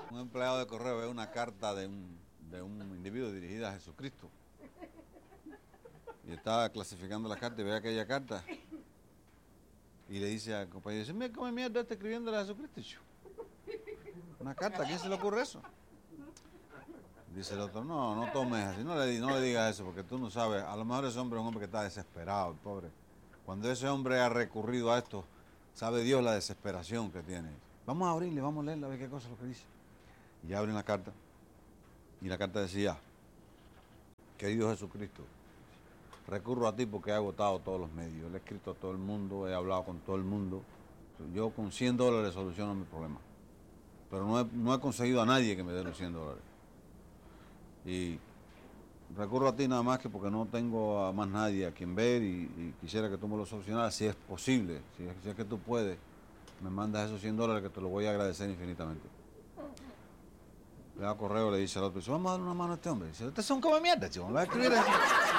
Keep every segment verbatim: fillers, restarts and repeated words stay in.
Un empleado de correo ve una carta de un, de un individuo dirigida a Jesucristo. Y estaba clasificando la carta y ve aquella carta. Y le dice al compañero, dice, mira cómo mierda está escribiéndole a Jesucristo. Chico. Una carta, ¿a quién se le ocurre eso? Dice el otro, no, no tomes así, no le, no le digas eso, porque tú no sabes, a lo mejor ese hombre es un hombre que está desesperado, el pobre. Cuando ese hombre ha recurrido a esto, sabe Dios la desesperación que tiene. Vamos a abrirle, vamos a leerle a ver qué cosa es lo que dice. Y abren la carta, y la carta decía, querido Jesucristo, recurro a ti porque he agotado todos los medios, le he escrito a todo el mundo, he hablado con todo el mundo, yo con cien dólares soluciono mi problema, pero no he, no he conseguido a nadie que me dé los cien dólares. Y recurro a ti nada más que porque no tengo a más nadie a quien ver y, y quisiera que tú me lo solucionaras, si es posible, si es, si es que tú puedes, me mandas esos cien dólares que te lo voy a agradecer infinitamente. Le da correo, le dice al otro, dice, vamos a darle una mano a este hombre. Dice, este es un come mierda, chico, ¿me va a escribir eso?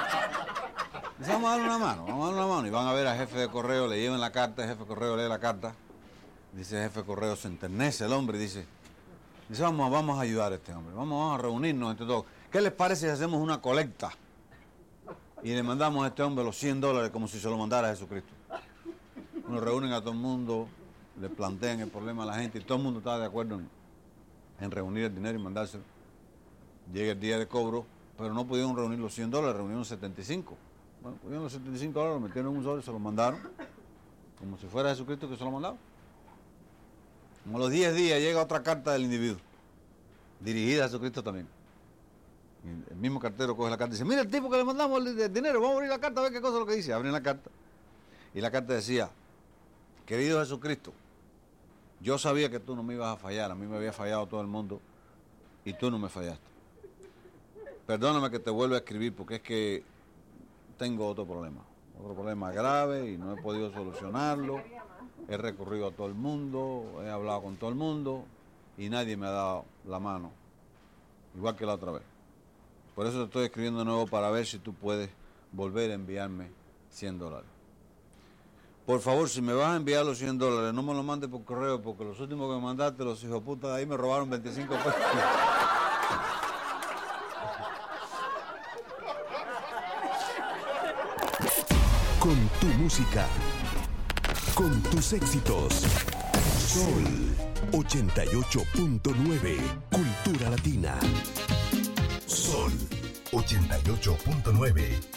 Dice, vamos a darle una mano, vamos a darle una mano. Y van a ver al jefe de correo, le llevan la carta, el jefe de correo lee la carta. Dice el jefe de correo, se enternece el hombre y dice, dice, vamos, vamos a ayudar a este hombre, vamos, vamos a reunirnos entre todos. ¿Qué les parece si hacemos una colecta? Y le mandamos a este hombre los cien dólares como si se lo mandara a Jesucristo. Nos reúnen a todo el mundo, le plantean el problema a la gente y todo el mundo está de acuerdo en, en reunir el dinero y mandárselo. Llega el día de cobro, pero no pudieron reunir los cien dólares, reunieron setenta y cinco. Bueno, pudieron los setenta y cinco dólares, lo metieron en un sobre y se lo mandaron, como si fuera Jesucristo que se lo mandaba. Como a los diez días llega otra carta del individuo, dirigida a Jesucristo también. Y el mismo cartero coge la carta y dice, mira el tipo que le mandamos el, el dinero, vamos a abrir la carta a ver qué cosa es lo que dice. Abren la carta y la carta decía, querido Jesucristo, yo sabía que tú no me ibas a fallar, a mí me había fallado todo el mundo y tú no me fallaste. Perdóname que te vuelva a escribir porque es que tengo otro problema, otro problema grave y no he podido solucionarlo. He recurrido a todo el mundo, he hablado con todo el mundo y nadie me ha dado la mano, igual que la otra vez. Por eso te estoy escribiendo de nuevo para ver si tú puedes volver a enviarme cien dólares. Por favor, si me vas a enviar los cien dólares, no me los mandes por correo, porque los últimos que me mandaste, los hijos de puta de ahí, me robaron veinticinco pesos. Con tu música, con tus éxitos. Sol ochenta y ocho punto nueve, Cultura Latina. Sol ochenta y ocho punto nueve.